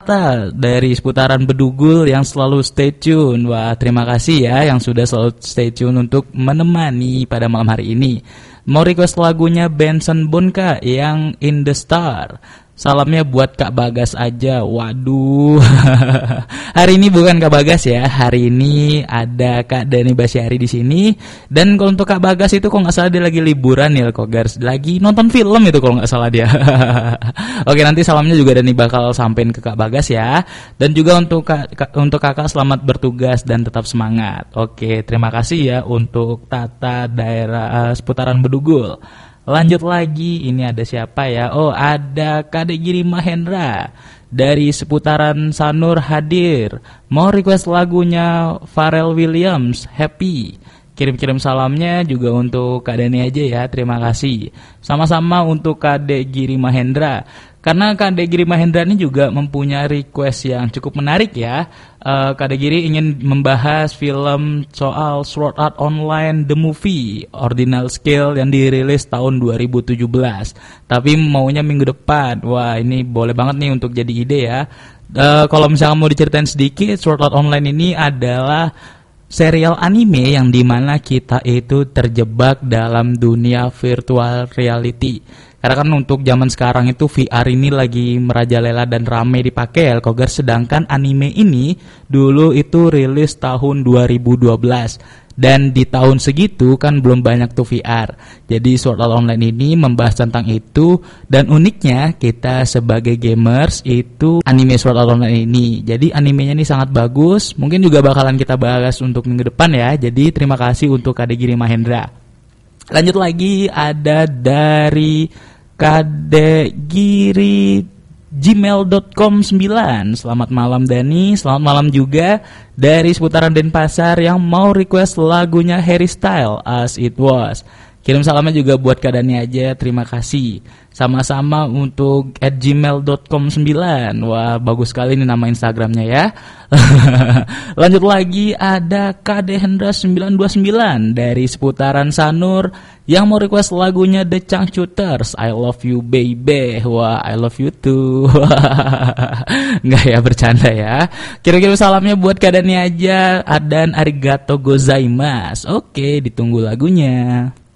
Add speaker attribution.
Speaker 1: Tata dari seputaran Bedugul yang selalu stay tune. Wah, terima kasih ya yang sudah selalu stay tune untuk menemani pada malam hari ini. Mau request lagunya Benson Bonka yang In The Star. Salamnya buat Kak Bagas aja. Waduh. Hari ini bukan Kak Bagas ya. Hari ini ada Kak Dani Basyari di sini. Dan kalau untuk Kak Bagas itu kalau nggak salah dia lagi liburan ya, Kogars. Lagi nonton film itu kalau nggak salah dia. Oke, nanti salamnya juga Dani bakal sampein ke Kak Bagas ya. Dan juga untuk Kakak selamat bertugas dan tetap semangat. Oke, terima kasih ya untuk Tata daerah seputaran Bedugul. Lanjut lagi, ini ada siapa ya? Oh, ada Kade Giri Mahendra dari seputaran Sanur hadir. Mau request lagunya Pharrell Williams, Happy. Kirim-kirim salamnya juga untuk Kak Dani aja ya, terima kasih. Sama-sama untuk Kade Giri Mahendra. Karena Kade Giri Mahendra ini juga mempunyai request yang cukup menarik ya. Kade Giri ingin membahas film soal Sword Art Online The Movie Ordinal Scale yang dirilis tahun 2017. Tapi maunya minggu depan. Wah, ini boleh banget nih untuk jadi ide ya. Kalau misalnya mau diceritain sedikit, Sword Art Online ini adalah serial anime yang dimana kita itu terjebak dalam dunia virtual reality. Karena kan untuk zaman sekarang itu VR ini lagi merajalela dan rame dipakai ya, Kogers. Sedangkan anime ini dulu itu rilis tahun 2012. Dan di tahun segitu kan belum banyak tuh VR. Jadi Sword Art Online ini membahas tentang itu. Dan uniknya kita sebagai gamers itu anime Sword Art Online ini. Jadi animenya ini sangat bagus. Mungkin juga bakalan kita bahas untuk minggu depan ya. Jadi terima kasih untuk Kade Giri Mahendra. Lanjut lagi ada dari kadegiri gmail.com 9. Selamat malam Dani, selamat malam juga dari seputaran Denpasar yang mau request lagunya Harry Styles As It Was. Kirim salamnya juga buat Kak Dani aja, terima kasih. Sama-sama untuk @gmail.com 9. Wah, bagus sekali ini nama Instagramnya ya. Lanjut lagi ada KD Hendra 929 dari seputaran Sanur yang mau request lagunya The Changcuters I Love You Baby. Wah, I love you too. Nggak ya, bercanda ya. Kira-kira salamnya buat Kak Dani aja. Dan arigato gozaimasu. Oke, ditunggu lagunya.